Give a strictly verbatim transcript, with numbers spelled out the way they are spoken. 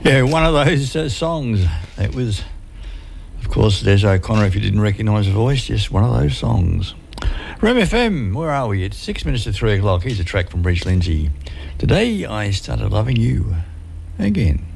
Yeah, one of those uh, songs. It was, of course, Des O'Connor, if you didn't recognise the voice, just one of those songs. Rem F M, where are we? It's six minutes to three o'clock. Here's a track from Bridge Lindsay. Today I started loving you again.